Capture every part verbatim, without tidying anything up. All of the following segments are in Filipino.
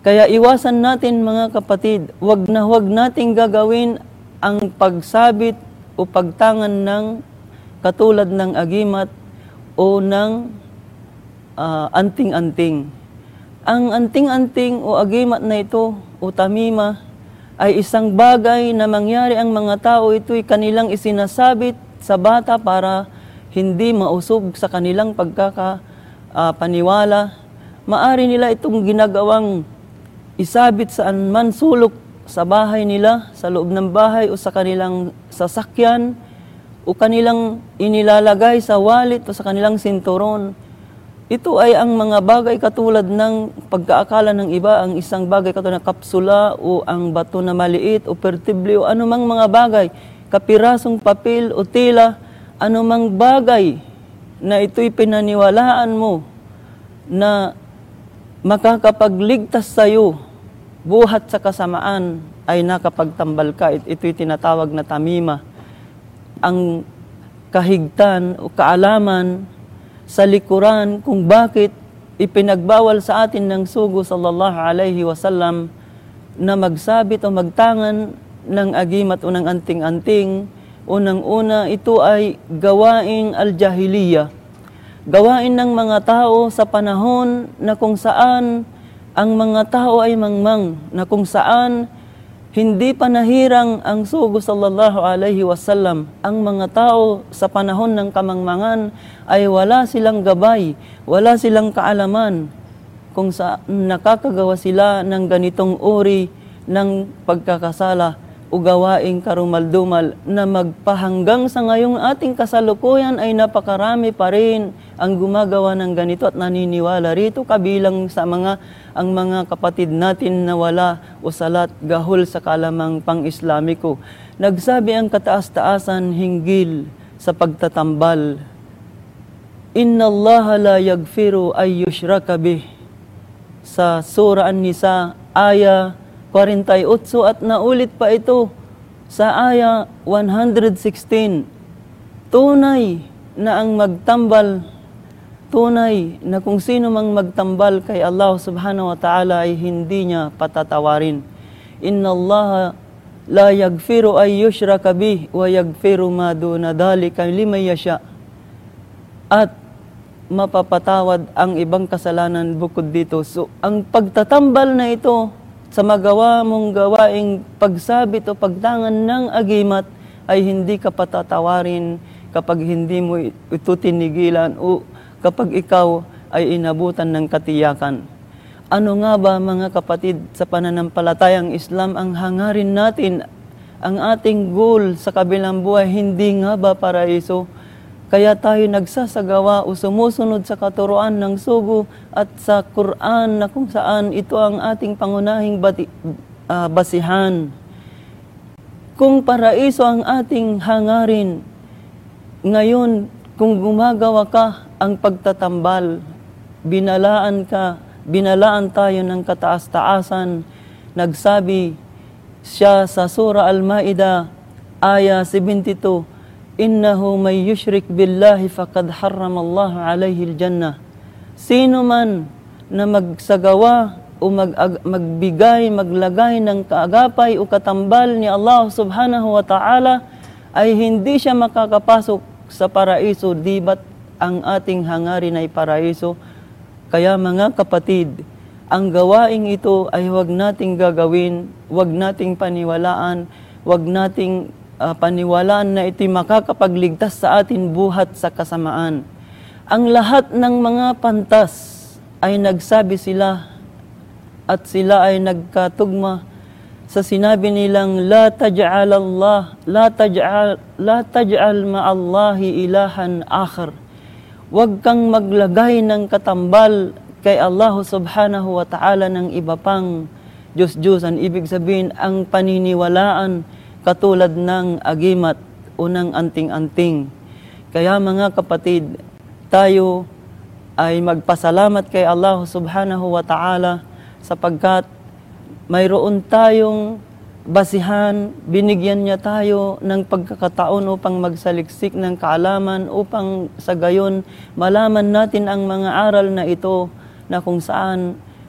Kaya iwasan natin mga kapatid, wag na wag nating gagawin ang pagsabit o pagtangan ng katulad ng agimat o ng uh, anting-anting. Ang anting-anting o agimat na ito o tamima ay isang bagay na mangyari ang mga tao, ito'y kanilang isinasabit sa bata para hindi mausog sa kanilang pagkakapaniwala. Uh, Maari nila itong ginagawang isabit saan man sulok sa bahay nila, sa loob ng bahay o sa kanilang sasakyan o kanilang inilalagay sa wallet o sa kanilang sinturon. Ito ay ang mga bagay katulad ng pagkaakala ng iba, ang isang bagay katulad ng kapsula o ang bato na maliit o pertible o anumang mga bagay, kapirasong papel o tela, anumang bagay na ito'y pinaniwalaan mo na makakapagligtas sa iyo buhat sa kasamaan ay nakapagtambal ka. Ito'y tinatawag na tamima. Ang kahigtan o kaalaman sa likuran kung bakit ipinagbawal sa atin ng sugo sallallahu alaihi wasallam na magsabit o magtangan ng agimat o ng anting-anting. Unang-una, ito ay gawaing al-jahiliya. Gawain ng mga tao sa panahon na kung saan ang mga tao ay mangmang, na kung saan hindi pa nahirang ang sugo sallallahu alaihi wasallam. Ang mga tao sa panahon ng kamangmangan ay wala silang gabay, wala silang kaalaman kung saan nakakagawa sila ng ganitong uri ng pagkakasala o gawaing karumaldumal na magpahanggang sa ngayong ating kasalukuyan ay napakarami pa rin ang gumagawa ng ganito at naniniwala rito, kabilang sa mga ang mga kapatid natin na wala o salat gahol sa kalamang pang-Islamiko. Nagsabi ang kataas-taasan hinggil sa pagtatambal, Inna Allah la yagfiru ay yushraka bih, sa Surah An-Nisa, aya forty-eight, at naulit pa ito sa aya one sixteen. Tunay na ang magtambal, tunay na kung sino mang magtambal kay Allah subhanahu wa ta'ala ay hindi niya patatawarin. Inna Allah la yagfiru ay yushraka bih wa yagfiru ma duna dhalika liman yasha. At mapapatawad ang ibang kasalanan bukod dito. So, ang pagtatambal na ito sa magawa mong gawaing pagsabit o pagtangan ng agimat ay hindi ka patatawarin kapag hindi mo ito tinigilan o kapag ikaw ay inabutan ng katiyakan. Ano nga ba mga kapatid sa pananampalatayang Islam ang hangarin natin? Ang ating goal sa kabilang buhay, hindi nga ba paraiso? Kaya tayo nagsasagawa o sumusunod sa katuruan ng sugo at sa Quran na kung saan ito ang ating pangunahing bati, uh, basihan. Kung paraiso ang ating hangarin, ngayon kung gumagawa ka ang pagtatambal, binalaan ka, binalaan tayo ng kataas-taasan. Nagsabi siya sa Surah Al-Ma'idah, aya seventy-two, Innahu may yushrik billahi faqad harramallahu alayhi al-jannah. Sino man na magsagawa o mag, magbigay, maglagay ng kaagapay o katambal ni Allah subhanahu wa ta'ala ay hindi siya makakapasok sa paraiso, di ba't ang ating hangarin ay paraiso? Kaya mga kapatid, ang gawaing ito ay huwag nating gagawin, huwag nating paniwalaan, huwag nating Uh, paniwalaan na ito'y makakapagligtas sa atin buhat sa kasamaan. Ang lahat ng mga pantas ay nagsabi sila at sila ay nagkatugma sa sinabi nilang la taj'al Allah la taj'al la taj'al ma'allahi ilahan akhar. Huwag kang maglagay ng katambal kay Allah subhanahu wa ta'ala ng iba pang Diyos-Diyosan. Ibig sabihin ang paniniwalaan katulad ng agimat o ng anting-anting. Kaya mga kapatid, tayo ay magpasalamat kay Allah subhanahu wa ta'ala sapagkat mayroon tayong basihan, binigyan niya tayo ng pagkakataon upang magsaliksik ng kaalaman upang sa gayon malaman natin ang mga aral na ito na kung saan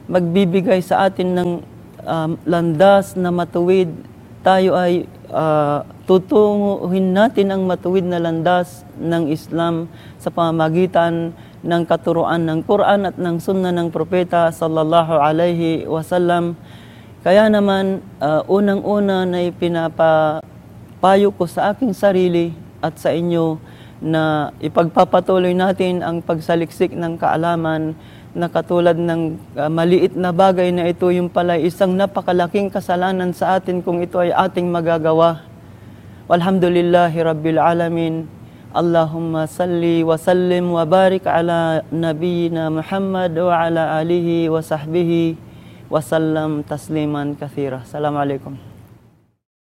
magbibigay sa atin ng um, landas na matuwid. Tayo ay uh, tutunguhin natin ang matuwid na landas ng Islam sa pamamagitan ng katuruan ng Quran at ng Sunnah ng Propeta sallallahu alaihi wasallam. Kaya naman, uh, unang-una na ipinapapayo ko sa aking sarili at sa inyo na ipagpapatuloy natin ang pagsaliksik ng kaalaman na katulad ng uh, maliit na bagay na ito yung pala isang napakalaking kasalanan sa atin kung ito ay ating magagawa. Walhamdulillahi Rabbil Alamin. Allahumma salli wa sallim wa barik ala nabiyyina Muhammad wa ala alihi wa sahbihi wa sallam tasliman kathira. Assalamualaikum.